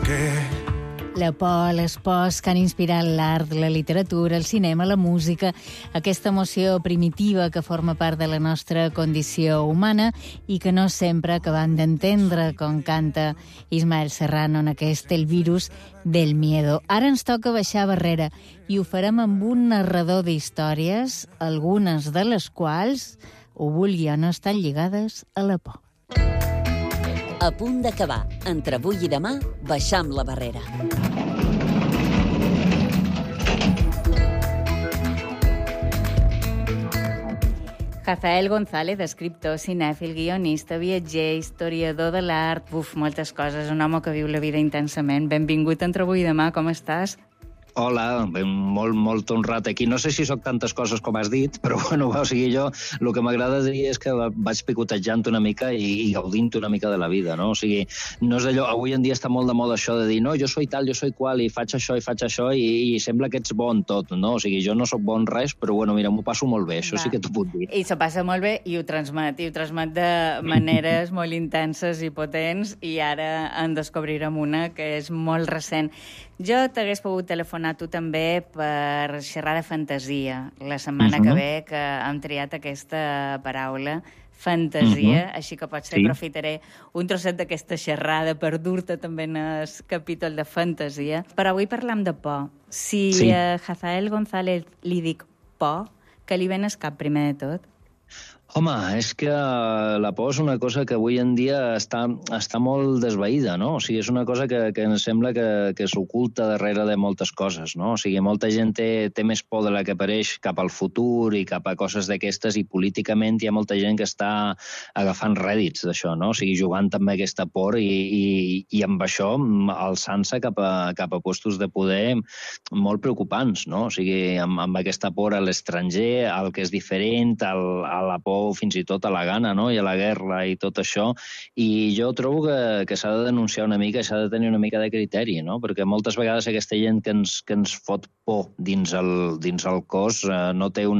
La por, les pors que han inspirat l'art, la literatura, el cinema, la música, aquesta emoció primitiva que forma part de la nostra condició humana i que no sempre acabem d'entendre, com canta Ismael Serrano en aquest El virus del miedo. Ara ens toca baixar barrera i ho farem amb un narrador d'històries, algunes de les quals, ho vulgui o no, estan lligades a la por. A punt d'acabar. Entre avui i demà, baixam la barrera. Rafael González, escriptor, cinèfil, guionista, viatger, historiador de l'art, moltes coses, un home que viu la vida intensament. Benvingut Entre avui i demà, com estàs? Hola, molt honrat aquí. No sé si sóc tantes coses com has dit, però bueno, o sigui, jo el que m'agrada dir és que vaig picotejant una mica i gaudint una mica de la vida, no? O sigui, no és allò, avui en dia està molt de moda això de dir, no, jo soy tal, jo soy qual, i faig això i sembla que ets bo en tot, no? O sigui, jo no sóc bo en res, però bueno, mira, m'ho passo molt bé, això sí que t'ho puc dir. I s'ho passa molt bé i ho transmet de maneres molt intenses i potents, i ara en descobrirem una que és molt recent. Jo t'hagués pogut telefonar tu també per xerrar de fantasia. La setmana que ve que hem triat aquesta paraula, fantasia, així que potser aprofitaré un trosset d'aquesta xerrada per dur-te també en el capítol de fantasia. Però avui parlam de por. Si a Rafael González li dic por, què li ven al cap primer de tot? Home, és que la por és una cosa que avui en dia està molt desvaïda, no? O sigui, és una cosa que ens sembla que s'oculta darrere de moltes coses, no? O sigui, molta gent té més por de la que apareix cap al futur i cap a coses d'aquestes, i políticament hi ha molta gent que està agafant rèdits d'això, no? O sigui, jugant també aquesta por i amb això alçant-se cap a puestos de poder molt preocupants, no? O sigui, amb aquesta por a l'estranger, al que és diferent, a la por fins i tot a la gana, no? I a la guerra i tot això, i jo trobo que s'ha de denunciar una mica, s'ha de tenir una mica de criteri, no? Perquè moltes vegades aquesta gent que ens fot por dins el cos no té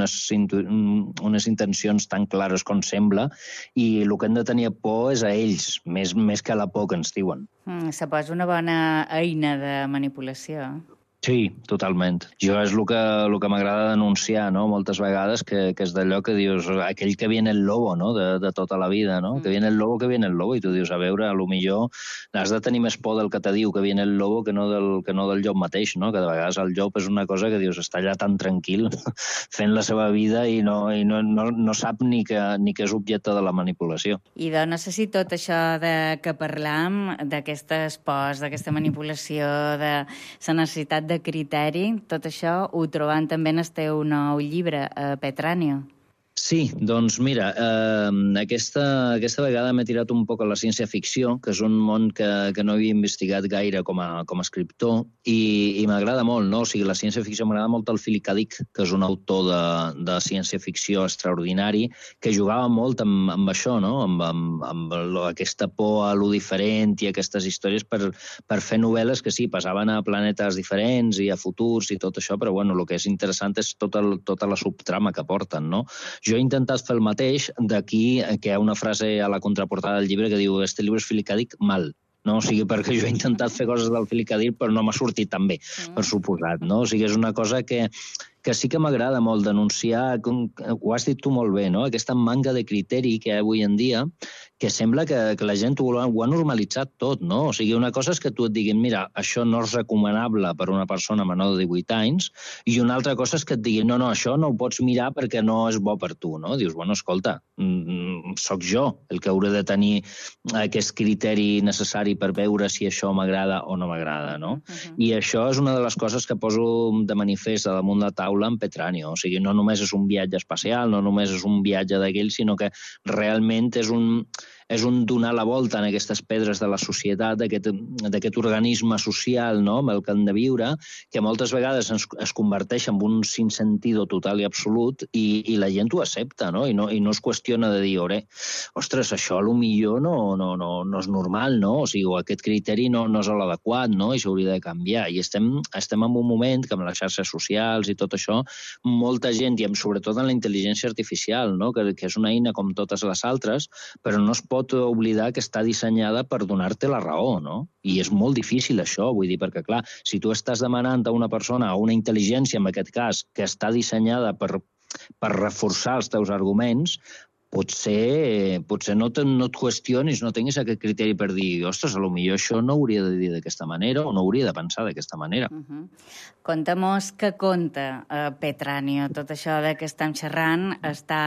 unes intencions tan clares com sembla, i el que hem de tenir por és a ells, més que a la por que ens diuen. Suposo una bona eina de manipulació. Sí, totalment. Jo és el que m'agrada denunciar, no? Moltes vegades, que és d'allò que dius, aquell que viene el lobo, no? De tota la vida, no? Que viene el lobo, i tu dius, a veure, a lo millor has de tenir més por del que te diu que viene el lobo que no del llop mateix, no? Que de vegades el llop és una cosa que dius, està allà tan tranquil fent la seva vida i no sap ni que és objecte de la manipulació. I no sé si tot això que parlam, d'aquestes pors, d'aquesta manipulació, de la necessitat de criteri, tot això ho trobant també en el teu nou llibre, Petráneo. Sí, doncs mira, aquesta vegada m'he tirat un poc a la ciència-ficció, que és un món que no havia investigat gaire com a escriptor, i m'agrada molt, no? O sigui, la ciència-ficció m'agrada molt el Philip K. Dick, que és un autor de ciència-ficció extraordinari, que jugava molt amb això, no? Amb aquesta por a lo diferent i aquestes històries per fer novel·les que sí, passaven a planetes diferents i a futurs i tot això, però bueno, el que és interessant és tota la subtrama que porten, no? Jo he intentat fer el mateix, d'aquí que hi ha una frase a la contraportada del llibre que diu «Este libro es Philip K. Dick mal». No? O sigui, perquè jo he intentat fer coses del Philip K. Dick, però no m'ha sortit tan bé, per suposat, no? O sigui, és una cosa que sí que m'agrada molt denunciar, ho has dit tu molt bé, no? Aquesta manca de criteri que hi ha avui en dia, que sembla que la gent ho ha normalitzat tot, no? O sigui, una cosa és que tu et diguin, mira, això no és recomanable per una persona menor de 18 anys, i una altra cosa és que et diguin, no, això no ho pots mirar perquè no és bo per tu, no? Dius, bueno, escolta, sóc jo el que hauré de tenir aquest criteri necessari per veure si això m'agrada o no m'agrada, no? I això és una de les coses que poso de manifest a damunt la taula en Petráneo. O sigui, no només és un viatge espacial, no només és un viatge d'aquell, sinó que realment és un donar la volta en aquestes pedres de la societat, d'aquest organisme social, no?, amb el que hem de viure, que moltes vegades es converteix en un sinsentido total i absolut, i la gent ho accepta, no? I no es qüestiona de dir, ostres, això potser no és normal, no? O sigui, aquest criteri no és l'adequat, no? I s'hauria de canviar. I estem en un moment que amb les xarxes socials i tot això, molta gent, i sobretot en la intel·ligència artificial, no?, que és una eina com totes les altres, però no es pot pot oblidar que està dissenyada per donar-te la raó, no? I és molt difícil això, vull dir, perquè, clar, si tu estàs demanant a una persona, a una intel·ligència, en aquest cas, que està dissenyada per reforçar els teus arguments, potser no et qüestionis, no tinguis aquest criteri per dir, ostres, potser això no hauria de dir d'aquesta manera o no hauria de pensar d'aquesta manera. Conta-mos què conta Petranio. Tot això de què estem xerrant està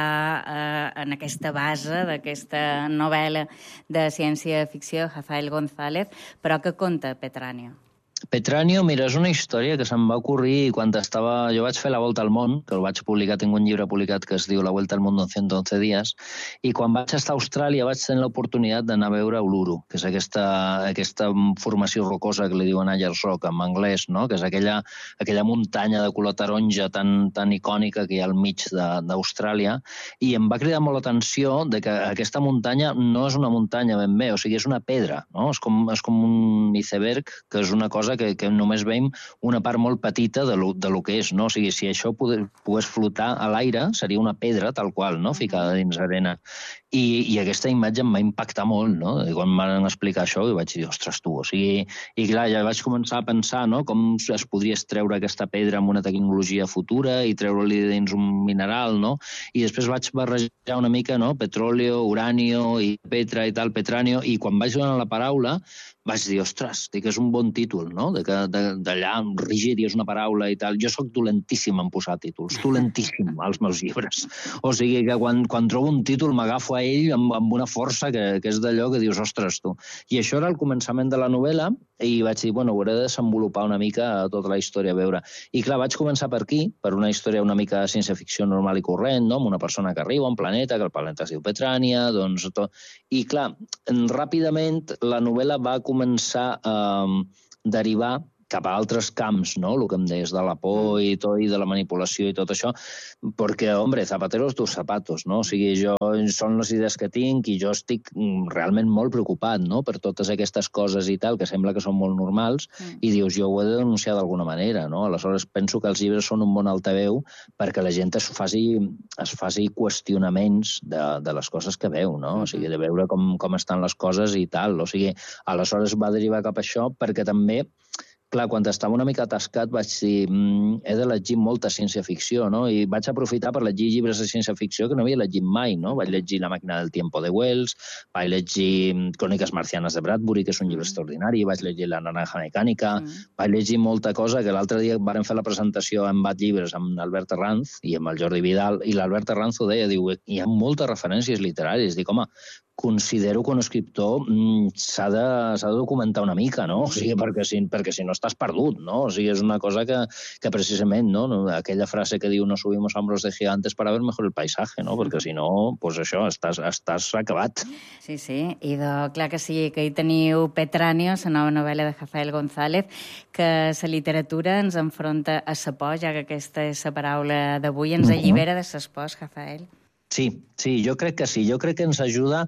en aquesta base d'aquesta novel·la de ciència-ficció, Rafael González, però què conta Petranio? Petranio, mira, és una història que se'm va ocorrir quan estava... Jo vaig fer la Volta al Món, que el vaig publicar, tinc un llibre publicat que es diu La Vuelta al Mundo en 111 días, i quan vaig estar a Austràlia vaig tenir l'oportunitat d'anar a veure Uluru, que és aquesta formació rocosa que li diuen Ayers Rock en anglès, no? Que és aquella muntanya de color taronja tan icònica que hi ha al mig d'Austràlia, i em va cridar molt l'atenció de que aquesta muntanya no és una muntanya ben bé, o sigui, és una pedra, no? És com un iceberg, que és una cosa que només veiem una part molt petita de lo que és, no? O sigui, si això pogués flotar a l'aire, seria una pedra tal qual, no? Ficada dins arena. I aquesta imatge em va impactar molt, no? I quan em van explicar això, vaig dir, ostres, tu, o sigui... I clar, ja vaig començar a pensar, no?, com es podria extreure aquesta pedra amb una tecnologia futura i treure-li dins un mineral, no? I després vaig barrejar una mica, no?, petróleo, uranio i petra i tal, petranio, i quan vaig donar la paraula vaig dir, ostres, és un bon títol, no?, d'allà rígid i és una paraula i tal. Jo sóc dolentíssim en posar títols, dolentíssim als meus llibres. O sigui que quan trobo un títol m'agafo a ell amb una força que és d'allò que dius, ostres, tu. I això era el començament de la novel·la i vaig dir, bueno, hauré de desenvolupar una mica tota la història a veure. I clar, vaig començar per aquí, per una història una mica de ciència-ficció normal i corrent, no?, amb una persona que arriba a un planeta, que el planeta es diu Petrània, doncs tot. I clar, ràpidament la novel·la va començar a derivar cap a altres camps, no?, el que em deies de la por i de la manipulació i tot això, perquè, hombre, zapateros tus zapatos, no? O sigui, són les idees que tinc i jo estic realment molt preocupat, no?, per totes aquestes coses i tal, que sembla que són molt normals, i dius, jo ho he de denunciar d'alguna manera, no? Aleshores, penso que els llibres són un bon altaveu perquè la gent es faci qüestionaments de les coses que veu, no? O sigui, de veure com estan les coses i tal. O sigui, aleshores va derivar cap a això perquè també clar, quan estava una mica atascat vaig dir, he de llegir molta ciència-ficció, no? I vaig aprofitar per llegir llibres de ciència-ficció que no havia llegit mai, no? Vaig llegir La màquina del tiempo de Wells, vaig llegir Cròniques marcianes de Bradbury, que és un llibre extraordinari, vaig llegir La naranja mecànica, vaig llegir molta cosa que l'altre dia vàrem fer la presentació en Bat Llibres amb l'Albert Arranz i amb el Jordi Vidal, i l'Albert Arranz ho deia, diu, hi ha moltes referències literàries. Dic, home, considero que un escriptor s'ha de documentar una mica, no? O sigui, perquè si no estàs perdut, no? O sigui, és una cosa que precisament, no? Aquella frase que diu no subimos a hombros de gigantes para ver mejor el paisaje, no? Perquè si no, pues això, estàs acabat. Sí, i clar que sí, que hi teniu Petranio, la nova novel·la de Rafael González, que la literatura ens enfronta a sa por, ja que aquesta és la paraula d'avui, ens allibera de ses pors, Rafael. Sí, jo crec que sí. Jo crec que ens ajuda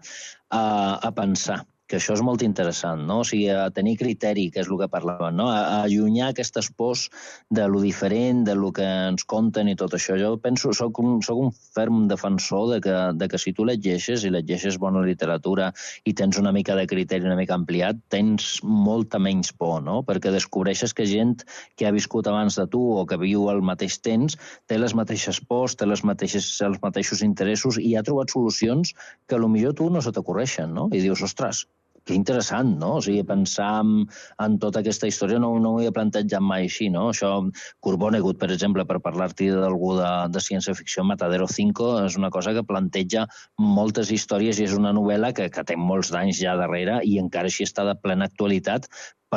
a pensar, que això és molt interessant, no? O sigui, a tenir criteri, que és el que parlàvem, no? A allunyar aquestes pors de lo diferent, de lo que ens conten i tot això. Jo penso, soc un ferm defensor de que si tu llegeixes bona literatura i tens una mica de criteri una mica ampliat, tens molta menys por, no? Perquè descobreixes que gent que ha viscut abans de tu o que viu al mateix temps té les mateixes pors, té els mateixos interessos i ha trobat solucions que potser tu no se t'ocorreixen, no? I dius, ostres, que interessant, no? O sigui, pensar en tota aquesta història no ho he plantejat mai així, no? Això, Kurt Vonnegut, per exemple, per parlar-t'hi d'algú de ciència-ficció, Matadero 5, és una cosa que planteja moltes històries i és una novel·la que té molts d'anys ja darrere i encara així està de plena actualitat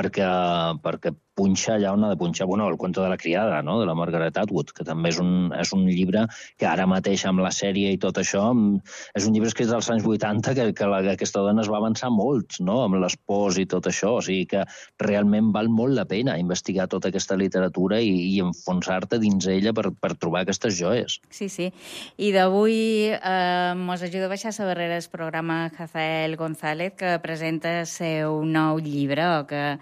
perquè punxa allà on ha de punxar. Bueno, El cuento de la criada, no?, de la Margaret Atwood, que també és un llibre que ara mateix amb la sèrie i tot això és un llibre escrit als anys 80 que aquesta dona es va avançar molt, no?, amb les pors i tot això. O sigui que realment val molt la pena investigar tota aquesta literatura i enfonsar-te dins ella per trobar aquestes joies. Sí. I d'avui mos ajuda a baixar la barrera del programa Rafael González, que presenta el seu nou llibre, o que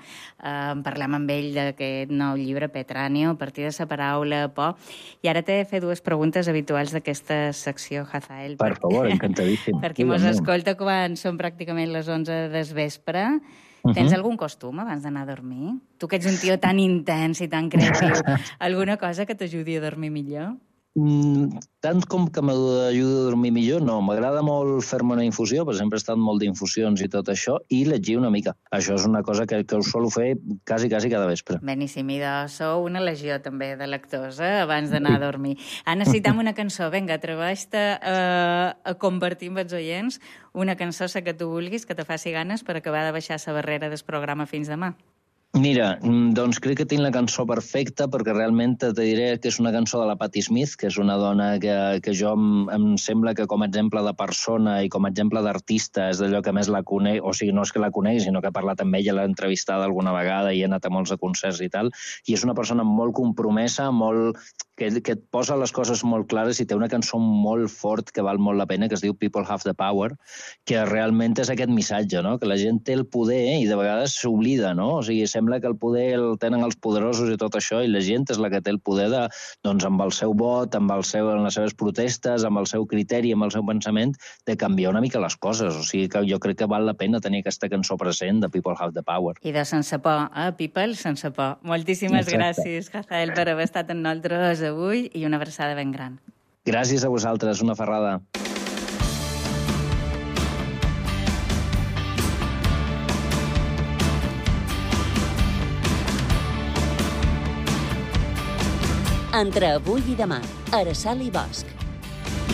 Parlem amb ell d'aquest nou llibre, Petranio, a partir de la paraula por. I ara t'he de fer dues preguntes habituals d'aquesta secció, Hazael. Per favor, encantadíssim. Per qui mos escolta quan són pràcticament les 11 del vespre. Tens algun costum abans d'anar a dormir? Tu que ets un tio tan intens i tan creatiu, alguna cosa que t'ajudi a dormir millor? Tant com que m'ajuda a dormir millor, no. M'agrada molt fer-me una infusió, perquè sempre he estat molt d'infusions i tot això, i llegir una mica. Això és una cosa que us solo fer quasi cada vespre. Beníssim, i sou una legió també de lectors, abans d'anar a dormir. Necessitam una cançó. Vinga, atreveix-te a convertir amb els oients una cançó que tu vulguis, que te faci ganes per acabar de baixar la barrera del programa fins demà. Mira, doncs crec que tinc la cançó perfecta perquè realment te diré que és una cançó de la Patti Smith, que és una dona que jo em sembla que com a exemple de persona i com a exemple d'artista és d'allò que més la conec, o sigui, no és que la conegui, sinó que he parlat amb ella, l'he entrevistada alguna vegada i he anat a molts de concerts i tal, i és una persona molt compromesa, que et posa les coses molt clares i té una cançó molt fort que val molt la pena, que es diu People Have the Power, que realment és aquest missatge, no? Que la gent té el poder i de vegades s'oblida, no? O sigui, sembla que el poder el tenen els poderosos i tot això, i la gent és la que té el poder de, doncs, amb el seu vot, amb les seves protestes, amb el seu criteri, amb el seu pensament, de canviar una mica les coses. O sigui, que jo crec que val la pena tenir aquesta cançó present de People Have the Power. I de sense por, People, sense por. Moltíssimes gràcies, Hazael, per haver estat amb nosaltres avui i una abraçada ben gran. Gràcies a vosaltres, una ferrada. Entre avui i demà, Araceli Bosch.